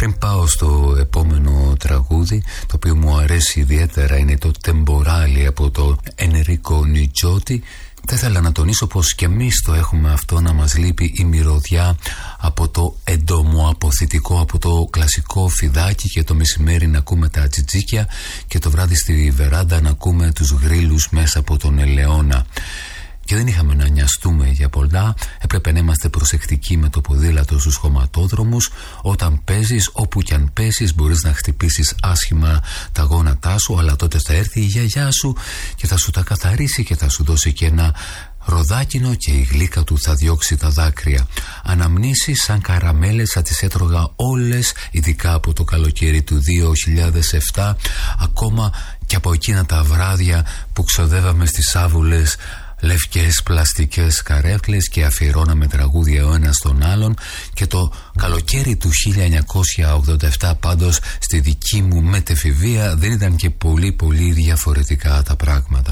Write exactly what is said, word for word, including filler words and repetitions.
Πριν πάω στο επόμενο τραγούδι, το οποίο μου αρέσει ιδιαίτερα, είναι το Temporale από το Enrico Nicciotti. Θα ήθελα να τονίσω πως και εμείς το έχουμε αυτό, να μας λείπει η μυρωδιά από το εντομοαποθητικό, από το κλασικό φιδάκι, και το μεσημέρι να ακούμε τα τζιτζίκια και το βράδυ στη βεράντα να ακούμε τους γρίλους μέσα από τον ελαιόνα. Και δεν είχαμε να νοιαστούμε για πολλά. Έπρεπε να είμαστε προσεκτικοί με το ποδήλατο στους χωματόδρομους. Όταν παίζεις, όπου κι αν παίζεις, μπορείς να χτυπήσεις άσχημα τα γόνατά σου, αλλά τότε θα έρθει η γιαγιά σου και θα σου τα καθαρίσει και θα σου δώσει και ένα ροδάκινο και η γλύκα του θα διώξει τα δάκρυα. Αναμνήσεις σαν καραμέλες θα τις έτρωγα όλες, ειδικά από το καλοκαίρι του δύο χιλιάδες επτά, ακόμα και από εκείνα τα βράδια που ξοδεύαμε στις άβουλες λευκές πλαστικές καρέκλες και αφιερώναμε τραγούδια ο ένας στον άλλον. Και το καλοκαίρι του χίλια εννιακόσια ογδόντα επτά πάντως στη δική μου μετεφηβεία δεν ήταν και πολύ πολύ διαφορετικά τα πράγματα.